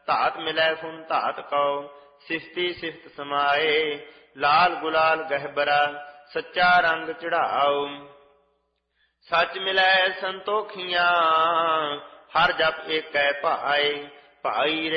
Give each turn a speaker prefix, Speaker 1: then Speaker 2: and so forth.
Speaker 1: ਧਾਤ ਮਿਲੈ ਫੁਨ ਧਾਤ ਕਉ, ਸਿਫਤੀ ਸਿਫਤ ਸਮਾਏ। ਲਾਲ ਗੁਲਾਲ ਗਹਿਬਰਾ ਸੱਚਾ ਰੰਗ ਚੜਾਉ, ਸੱਚ ਮਿਲੈ ਸੰਤੋਖੀਆਂ, ਹਰ ਜਪ ਏਕੈ ਭਾਏ। ਭਾਈ